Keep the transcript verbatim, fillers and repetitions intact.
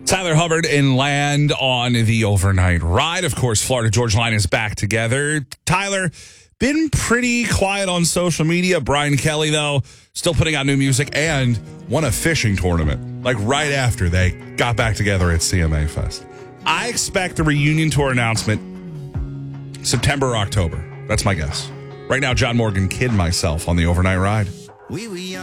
Tyler Hubbard and Land on the overnight ride. Of course, Florida Georgia Line is back together. Tyler, been pretty quiet on social media. Brian Kelly, though, still putting out new music and won a fishing tournament, like right after they got back together at C M A Fest. I expect the reunion tour announcement September or October. That's my guess. Right now, John Morgan, Kid Myself on the overnight ride. We were young.